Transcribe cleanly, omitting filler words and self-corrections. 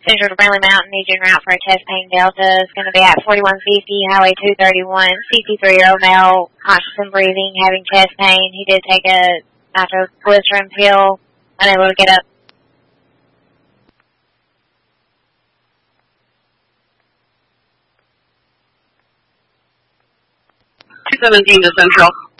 Central to Brindley Mountain, needs you en route for a chest pain delta. Is going to be at 4150 Highway 231. 63-year-old male, conscious and breathing, having chest pain. He did take a nitroglycerin pill, unable to get up. 217 to Central.